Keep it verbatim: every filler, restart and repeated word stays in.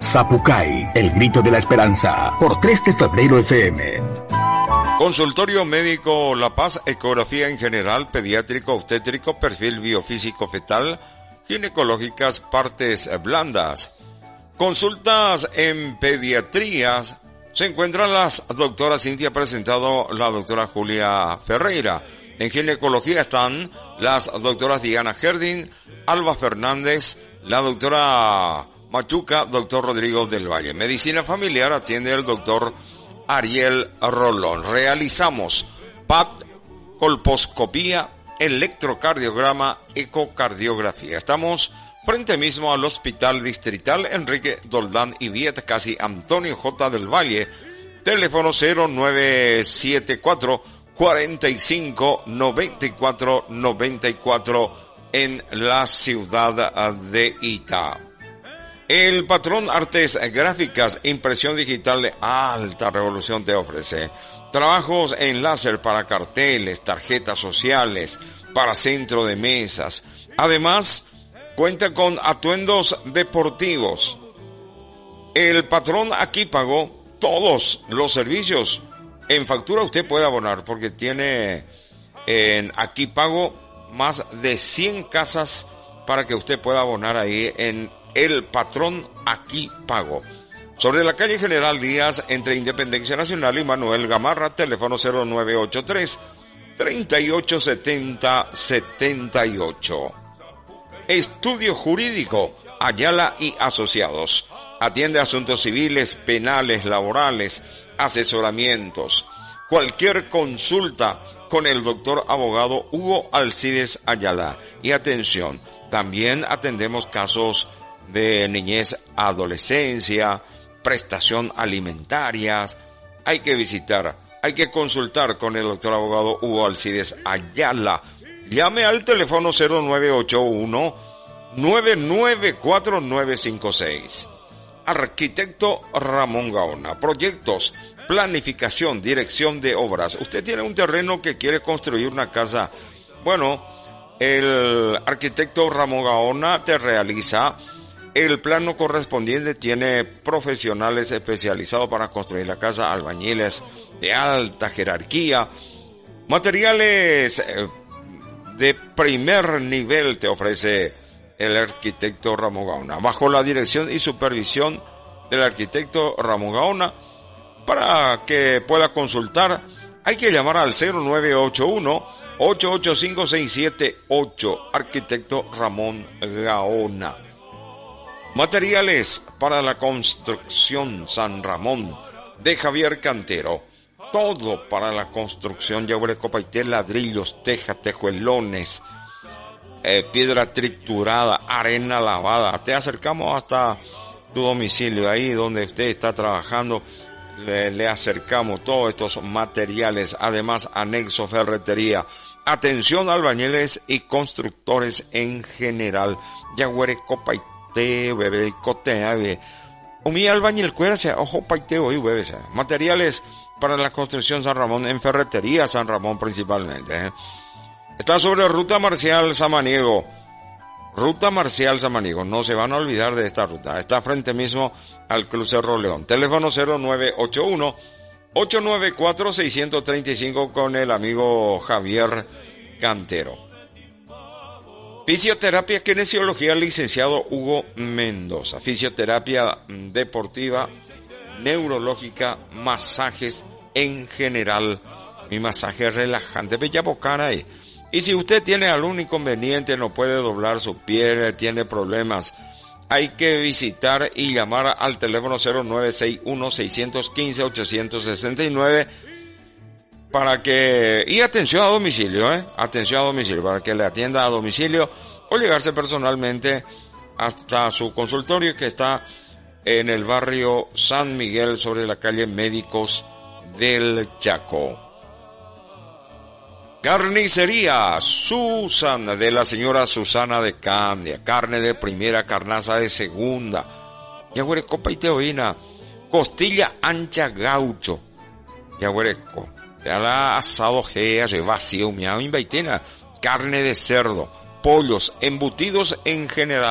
Zapucay, el grito de la esperanza, por tres de febrero F M. Consultorio médico La Paz, ecografía en general, pediátrico, obstétrico, perfil biofísico fetal, ginecológicas, partes blandas. Consultas en pediatría. Se encuentran las doctoras Cintia, presentado la doctora Julia Ferreira. En ginecología están las doctoras Diana Gerdin, Alba Fernández, la doctora Machuca, doctor Rodrigo del Valle. Medicina familiar atiende el doctor Ariel Rolón. Realizamos P A T, colposcopía, electrocardiograma, ecocardiografía. Estamos frente mismo al Hospital Distrital Enrique Doldán y Viet, casi Antonio J. del Valle. Teléfono cero nueve siete cuatro, cuarenta y cinco, noventa y cuatro, noventa y cuatro en la ciudad de Itá. El Patrón Artes Gráficas, impresión digital de alta revolución te ofrece trabajos en láser para carteles, tarjetas sociales, para centro de mesas. Además, cuenta con atuendos deportivos. El Patrón aquí pagó todos los servicios. En factura usted puede abonar porque tiene en Aquí Pago más de cien casas para que usted pueda abonar ahí en El Patrón Aquí Pago. Sobre la calle General Díaz, entre Independencia Nacional y Manuel Gamarra, teléfono cero nueve ocho tres, treinta y ocho setenta, setenta y ocho. Estudio Jurídico, Ayala y Asociados. Atiende asuntos civiles, penales, laborales, asesoramientos. Cualquier consulta con el doctor abogado Hugo Alcides Ayala. Y atención, también atendemos casos de niñez, adolescencia, prestación alimentaria. Hay que visitar, hay que consultar con el doctor abogado Hugo Alcides Ayala. Llame al teléfono cero nueve ocho uno, nueve nueve cuatro, nueve cinco seis. Arquitecto Ramón Gaona. Proyectos, planificación, dirección de obras. Usted tiene un terreno que quiere construir una casa. Bueno, el arquitecto Ramón Gaona te realiza el plano correspondiente. Tiene profesionales especializados para construir la casa, albañiles de alta jerarquía, materiales de primer nivel te ofrece el arquitecto Ramón Gaona, bajo la dirección y supervisión del arquitecto Ramón Gaona. Para que pueda consultar, hay que llamar al cero nueve ocho uno, ocho ocho cinco, seis siete ocho, arquitecto Ramón Gaona. Materiales para la construcción San Ramón, de Javier Cantero. Todo para la construcción, yaure, copaité, ladrillos, teja, tejuelones, eh, piedra triturada, arena lavada. Te acercamos hasta tu domicilio, ahí donde usted está trabajando. Le, le acercamos todos estos materiales, además anexo ferretería. Atención albañiles y constructores en general. Yaguere copaite, bebé, cotea, bebé. Umi albañil cuera se ojo paiteo y bebé. Materiales para la construcción San Ramón, en ferretería San Ramón principalmente. ¿eh? Está sobre Ruta Marcial Samaniego. Ruta Marcial Samaniego, no se van a olvidar de esta ruta. Está frente mismo al Crucero León. Teléfono cero nueve ocho uno, ocho nueve cuatro, seis tres cinco con el amigo Javier Cantero. Fisioterapia, kinesiología, licenciado Hugo Mendoza. Fisioterapia deportiva, neurológica, masajes en general y masaje relajante. Bella bocana ahí. Y si usted tiene algún inconveniente, no puede doblar su pie, tiene problemas, hay que visitar y llamar al teléfono cero nueve seis uno, seis uno cinco, ocho seis nueve para que, y atención a domicilio, eh, atención a domicilio, para que le atienda a domicilio o llegarse personalmente hasta su consultorio que está en el barrio San Miguel sobre la calle Médicos del Chaco. Carnicería Susana, de la señora Susana de Candia. Carne de primera, carnaza de segunda. Yaguareco paiteoína. Costilla ancha gaucho. Yaguareco. Ya la asado gea, se vacío, miau, invaitena. Carne de cerdo. Pollos, embutidos en general.